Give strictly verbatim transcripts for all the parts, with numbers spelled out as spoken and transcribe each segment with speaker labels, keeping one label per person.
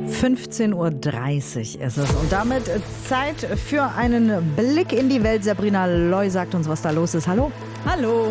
Speaker 1: fünfzehn Uhr dreißig ist es und damit Zeit für einen Blick in die Welt. Sabrina Loy sagt uns, was da los ist. Hallo.
Speaker 2: Hallo.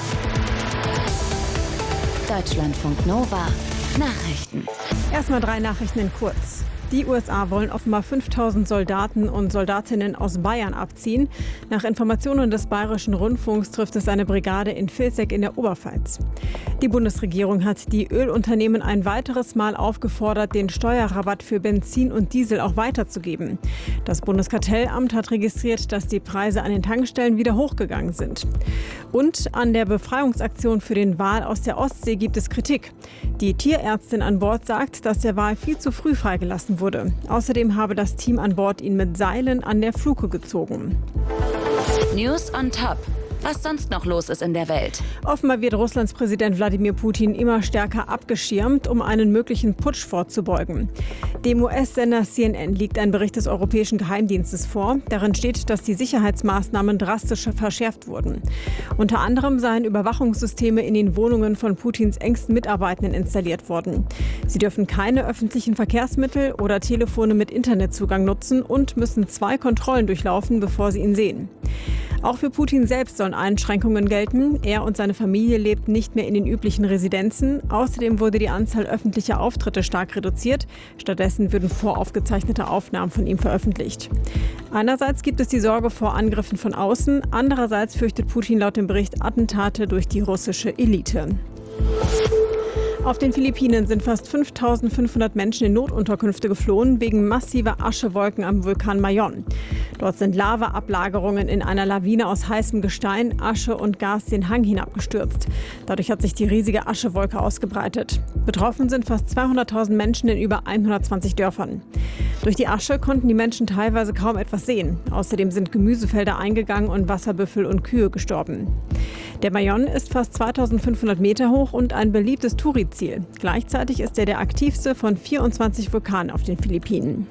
Speaker 3: Deutschlandfunk Nova. Nachrichten.
Speaker 2: Erstmal drei Nachrichten in kurz. Die U S A wollen offenbar fünftausend Soldaten und Soldatinnen aus Bayern abziehen. Nach Informationen des Bayerischen Rundfunks trifft es eine Brigade in Vilseck in der Oberpfalz. Die Bundesregierung hat die Ölunternehmen ein weiteres Mal aufgefordert, den Steuerrabatt für Benzin und Diesel auch weiterzugeben. Das Bundeskartellamt hat registriert, dass die Preise an den Tankstellen wieder hochgegangen sind. Und an der Befreiungsaktion für den Wal aus der Ostsee gibt es Kritik. Die Tierärztin an Bord sagt, dass der Wal viel zu früh freigelassen wurde. Außerdem habe das Team an Bord ihn mit Seilen an der Fluke gezogen.
Speaker 3: News on Top. Was sonst noch los ist in der Welt.
Speaker 2: Offenbar wird Russlands Präsident Wladimir Putin immer stärker abgeschirmt, um einen möglichen Putsch vorzubeugen. Dem U S-Sender C N N liegt ein Bericht des Europäischen Geheimdienstes vor. Darin steht, dass die Sicherheitsmaßnahmen drastisch verschärft wurden. Unter anderem seien Überwachungssysteme in den Wohnungen von Putins engsten Mitarbeitenden installiert worden. Sie dürfen keine öffentlichen Verkehrsmittel oder Telefone mit Internetzugang nutzen und müssen zwei Kontrollen durchlaufen, bevor sie ihn sehen. Auch für Putin selbst sollen Einschränkungen gelten. Er und seine Familie lebten nicht mehr in den üblichen Residenzen. Außerdem wurde die Anzahl öffentlicher Auftritte stark reduziert. Stattdessen würden voraufgezeichnete Aufnahmen von ihm veröffentlicht. Einerseits gibt es die Sorge vor Angriffen von außen. Andererseits fürchtet Putin laut dem Bericht Attentate durch die russische Elite. Auf den Philippinen sind fast fünftausendfünfhundert Menschen in Notunterkünfte geflohen wegen massiver Aschewolken am Vulkan Mayon. Dort sind Lavaablagerungen in einer Lawine aus heißem Gestein, Asche und Gas den Hang hinabgestürzt. Dadurch hat sich die riesige Aschewolke ausgebreitet. Betroffen sind fast zweihunderttausend Menschen in über hundertzwanzig Dörfern. Durch die Asche konnten die Menschen teilweise kaum etwas sehen. Außerdem sind Gemüsefelder eingegangen und Wasserbüffel und Kühe gestorben. Der Mayon ist fast zweitausendfünfhundert Meter hoch und ein beliebtes Touri-Ziel. Gleichzeitig ist er der aktivste von vierundzwanzig Vulkanen auf den Philippinen.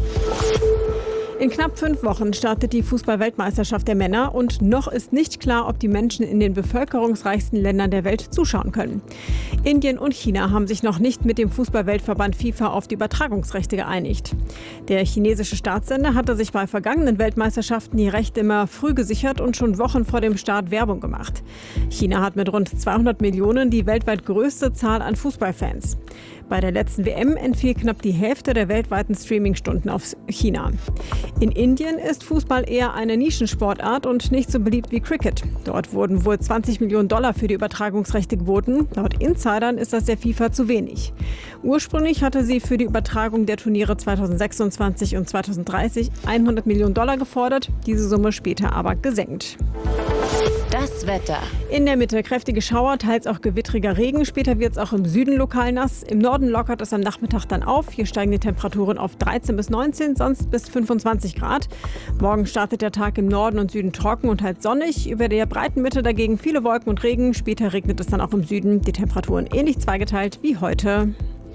Speaker 2: In knapp fünf Wochen startet die Fußball-Weltmeisterschaft der Männer und noch ist nicht klar, ob die Menschen in den bevölkerungsreichsten Ländern der Welt zuschauen können. Indien und China haben sich noch nicht mit dem Fußball-Weltverband FIFA auf die Übertragungsrechte geeinigt. Der chinesische Staatssender hatte sich bei vergangenen Weltmeisterschaften die Rechte immer früh gesichert und schon Wochen vor dem Start Werbung gemacht. China hat mit rund zweihundert Millionen die weltweit größte Zahl an Fußballfans. Bei der letzten W M entfiel knapp die Hälfte der weltweiten Streamingstunden auf China. In Indien ist Fußball eher eine Nischensportart und nicht so beliebt wie Cricket. Dort wurden wohl zwanzig Millionen Dollar für die Übertragungsrechte geboten. Laut Insidern ist das der FIFA zu wenig. Ursprünglich hatte sie für die Übertragung der Turniere zweitausendsechsundzwanzig und zweitausenddreißig hundert Millionen Dollar gefordert, diese Summe später aber gesenkt.
Speaker 3: Das Wetter.
Speaker 2: In der Mitte kräftige Schauer, teils auch gewittriger Regen. Später wird es auch im Süden lokal nass. Im Norden lockert es am Nachmittag dann auf. Hier steigen die Temperaturen auf dreizehn bis neunzehn, sonst bis fünfundzwanzig Grad. Morgen startet der Tag im Norden und Süden trocken und halt sonnig. Über der breiten Mitte dagegen viele Wolken und Regen. Später regnet es dann auch im Süden. Die Temperaturen ähnlich zweigeteilt wie heute.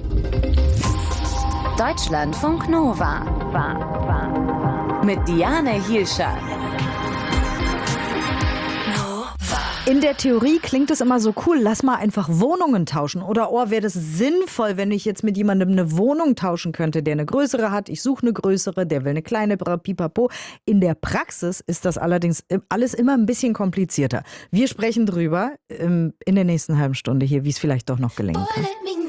Speaker 3: Deutschlandfunk Nova. Mit Diane Hielscher.
Speaker 1: In der Theorie klingt es immer so cool, lass mal einfach Wohnungen tauschen. Oder oh, wäre das sinnvoll, wenn ich jetzt mit jemandem eine Wohnung tauschen könnte, der eine größere hat. Ich suche eine größere, der will eine kleine, pipapo. In der Praxis ist das allerdings alles immer ein bisschen komplizierter. Wir sprechen drüber in der nächsten halben Stunde hier, wie es vielleicht doch noch gelingen kann.